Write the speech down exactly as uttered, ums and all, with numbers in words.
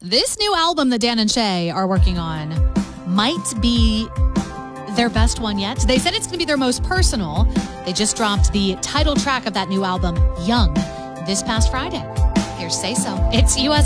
This new album that Dan and Shay are working on might be their best one yet. They said it's going to be their most personal. They just dropped the title track of that new album, Young, this past Friday. Here's Say So. It's U S